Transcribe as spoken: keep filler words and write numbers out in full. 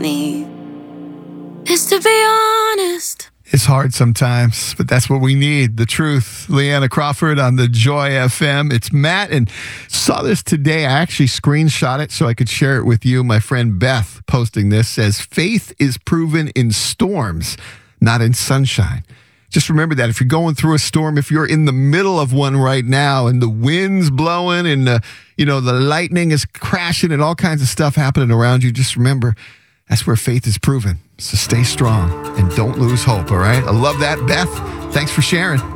me is to be honest. It's hard sometimes, but that's what we need. The truth. Leanna Crawford on the Joy F M. It's Matt, and saw this today. I actually screenshot it so I could share it with you. My friend Beth posting this says, faith is proven in storms, not in sunshine. Just remember that if you're going through a storm, if you're in the middle of one right now and the wind's blowing and the, you know, the lightning is crashing and all kinds of stuff happening around you, just remember that's where faith is proven. So stay strong and don't lose hope, all right? I love that, Beth. Thanks for sharing.